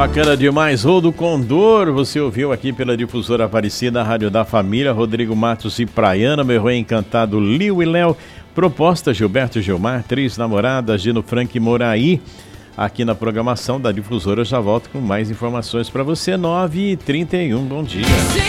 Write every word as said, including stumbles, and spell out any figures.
Bacana demais, Rodo Condor, você ouviu aqui pela difusora Aparecida, Rádio da Família, Rodrigo Matos e Praiana, meu rei encantado, Liu e Léo, proposta Gilberto e Gilmar, Três Namoradas, Gino Frank e Moraí, aqui na programação da difusora. Eu já volto com mais informações para você, nove e trinta e um, bom dia.